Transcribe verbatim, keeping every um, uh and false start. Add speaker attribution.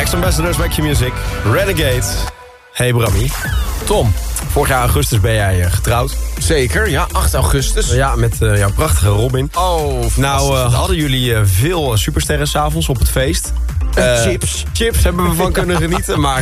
Speaker 1: Ex-Ambassadors, Back Your Music. Renegade. Hey Brammy. Tom, vorig jaar augustus ben jij uh, getrouwd.
Speaker 2: Zeker, ja, acht augustus.
Speaker 1: Ja, met uh, jouw prachtige Robin.
Speaker 2: Oh,
Speaker 1: nou uh, hadden jullie uh, veel uh, supersterren 's avonds op het feest.
Speaker 2: Uh, chips.
Speaker 1: Chips hebben we van kunnen genieten, maar